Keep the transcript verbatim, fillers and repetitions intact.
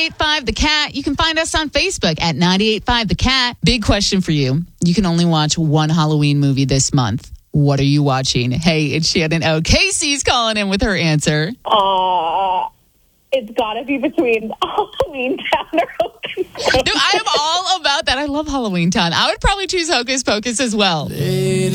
ninety-eight point five The Cat. You can find us on Facebook at ninety-eight point five The Cat. Big question for you. You can only watch one Halloween movie this month. What are you watching? Hey, it's Shannon O. Casey's calling in with her answer. Uh, it's got to be between Halloween Town or Hocus Pocus. Dude, I am all about that. I love Halloween Town. I would probably choose Hocus Pocus as well.